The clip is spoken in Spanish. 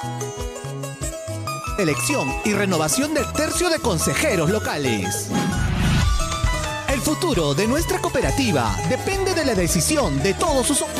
Elección y renovación del tercio de consejeros locales. El futuro de nuestra cooperativa depende de la decisión de todos sus